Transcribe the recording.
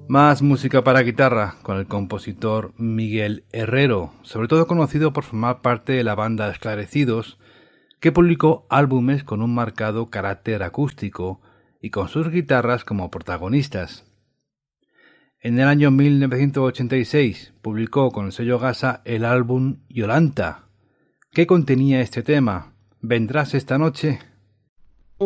Más música para guitarra con el compositor Miguel Herrero, sobre todo conocido por formar parte de la banda Esclarecidos, que publicó álbumes con un marcado carácter acústico y con sus guitarras como protagonistas. En el año 1986 publicó con el sello Gasa el álbum Yolanta, que contenía este tema, ¿Vendrás esta noche?